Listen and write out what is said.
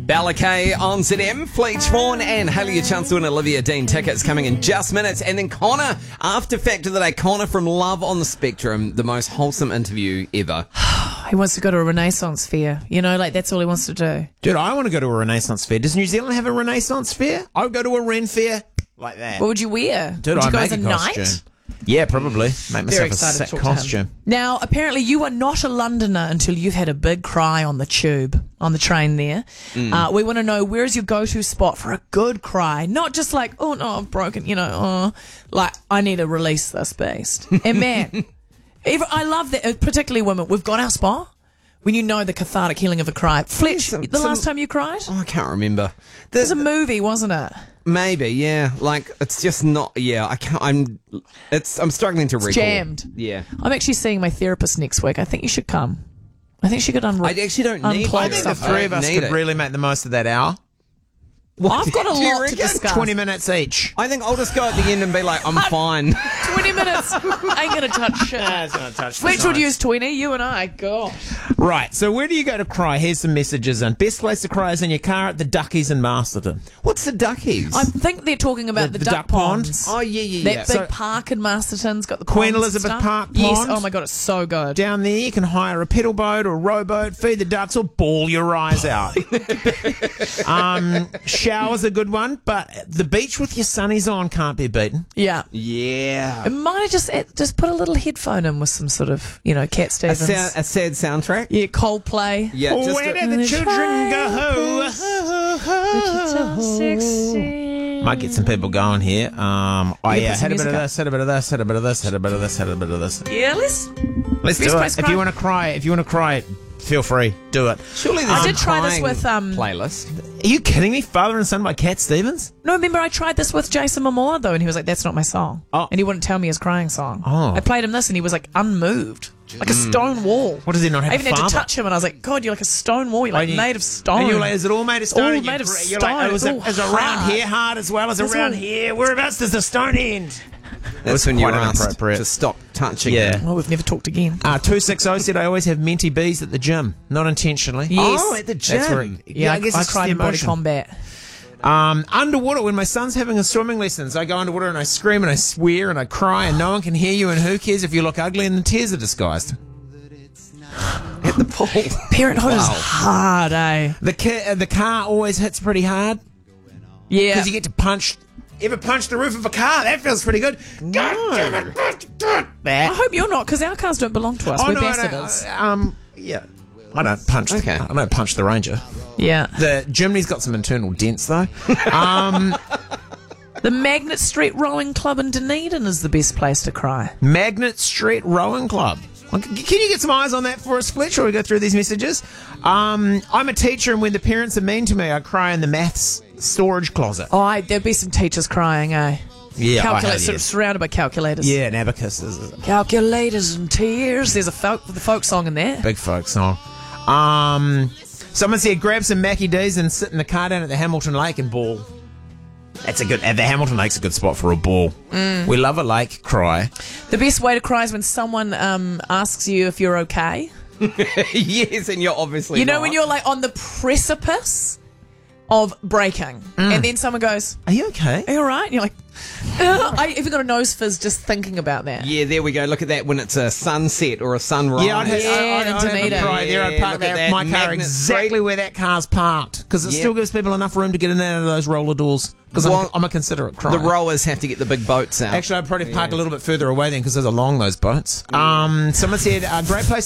Balakay on ZM, Fleet Fawn and Haley, your chance to win Olivia Dean tickets coming in just minutes. And then Connor, after fact of the day, Connor from Love on the Spectrum, the most wholesome interview ever. He wants to go to a Renaissance fair. You know, like that's all he wants to do. Dude, I want to go to a Renaissance fair. Does New Zealand have a Renaissance fair? I would go to a Ren fair like that. What would you wear? Dude, would you I'd go make as a a costume. knight? Yeah, probably. Make Very myself a excited sick to talk to him. costume. Now, apparently you are not a Londoner until you've had a big cry on the tube, on the train there. We want to know, where is your go-to spot for a good cry? Not just like, oh no, I've broken, like, I need to release this beast. And man, I love that, particularly women, we've got our spot. When you know the cathartic healing of a cry. Fletch, the last time you cried? Oh, I can't remember. It was a movie, wasn't it? Maybe, yeah. Like, it's just not, yeah, I can't, I'm struggling to recall. Jammed. Yeah. I'm actually seeing my therapist next week. I think you should come. I think she could I actually don't need unplug I think the stuff. three of us need could it. really make the most of that hour. I've got a Do you lot to reckon? discuss. 20 minutes each. I think I'll just go at the end and be like, I'm fine. 20 minutes. Ain't going to touch shit. It's going to touch Fletch would use 20, you and I. Gosh. Right, so where do you go to cry? Here's some messages in. Best place to cry is in your car at the Duckies in Masterton. What's the Duckies? I think they're talking about the, The duck duck pond? ponds. Oh, yeah. That big So- park in Masterton's got the Queen ponds and Elizabeth stuff. Park Yes. pond? Oh my God, it's so good. Down there, you can hire a pedal boat or a rowboat, feed the ducks, or bawl your eyes out. Shower's a good one, but the beach with your sunnies on can't be beaten. Yeah. Yeah. It might have just put a little headphone in with some sort of, Cat A Stevens. sad soundtrack? Yeah, Coldplay. Yeah, just Where did the children go? Might get some people going here. put Had some a bit of music this, had a bit of this, had a bit of this, had a bit of this, had a bit of this. Yeah, let's Let's do place it. to If you cry. want to cry, feel free. Do it. Surely there's I a did try this crying with, playlist. Are you kidding me? Father and Son by Cat Stevens? No, remember I tried this with Jason Momoa though, and he was like, "That's not my song," Oh. and he wouldn't tell me his crying song. Oh. I played him this, and he was like unmoved, like a stone wall. What does he not have I even a had father? to touch him, and I was like, "God, you're like a stone wall. You're like And you- made of stone." And you're like, is it all made of stone? All And made of you're stone. Like, It's all is it around hard. here hard as well as It's around all- here? Whereabouts does the stone end? That's when you're quite asked inappropriate. to stop touching Yeah. it. Well, we've never talked again. 260 said I always have minty bees at the gym, not intentionally. Yes. Oh, at the gym. That's where, Yeah, I guess it's cried the in Body emotion. Combat. Underwater, when my son's having his swimming lessons, I go underwater and I scream and I swear and I cry and no one can hear you and who cares if you look ugly and the tears are disguised. At the pool. Parenthood is hard, eh? The car always hits pretty hard Yeah. because you get to punch. Ever punch the roof of a car? That feels pretty good. God damn it. I That. hope you're not, because our cars don't belong to us. We're bastards. Yeah. I don't punch. Okay. I don't punch the Ranger. Yeah. The Jimny's got some internal dents though. The Magnet Street Rowing Club in Dunedin is the best place to cry. Magnet Street Rowing Club. Can you get some eyes on that for us, Fletch, while we go through these messages? I'm a teacher, and when the parents are mean to me, I cry in the maths storage closet. Oh, there'd be some teachers crying, eh? Yeah, Calculators, sort of surrounded by calculators. Yeah, an abacus is a Calculators and tears. There's a folk song in there. big folk song. Someone said grab some Mackie D's and sit in the car down at the Hamilton Lake and bawl. That's a good. The Hamilton Lake's a good spot for a ball. We love a lake cry. The best way to cry is when someone asks you if you're okay. Yes, and you're obviously You know, not. when you're like on the precipice of breaking, and then someone goes, Are you okay? "Are you all right?" And you're like, "Ugh." I even got a nose fizz just thinking about that. Yeah, there we go. Look at that when it's a sunset or a sunrise. Yeah, I'd have, Yeah, I'd have Dunedin. a cry there. I'd Yeah, park look at that, that my car Magnet exactly Street. where that car's parked because it Yeah. still gives people enough room to get in and out of those roller doors. Because Well, I'm a considerate crier. The rowers have to get the big boats out. Actually, I'd probably park a little bit further away then because there's along those boats. Someone said, great place